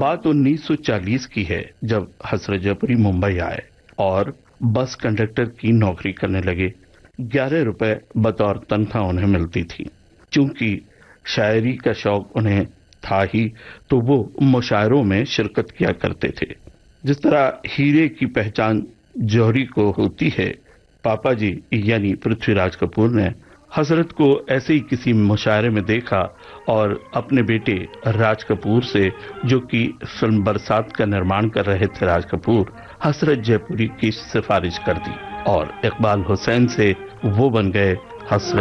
बात 1940 की है जब हसरत जयपुरी मुंबई आए और बस कंडक्टर की नौकरी करने लगे। 11 रुपए बतौर तनख्वाह उन्हें मिलती थी। चूंकि शायरी का शौक उन्हें था ही, तो वो मुशायरों में शिरकत किया करते थे। जिस तरह हीरे की पहचान जौहरी को होती है, पापा जी यानी पृथ्वीराज कपूर ने हसरत को ऐसे ही किसी मुशायरे में देखा और अपने बेटे राज कपूर से, जो कि फिल्म बरसात का निर्माण कर रहे थे राज कपूर, हसरत जयपुरी की सिफारिश कर दी और इकबाल हुसैन से वो बन गए हसरत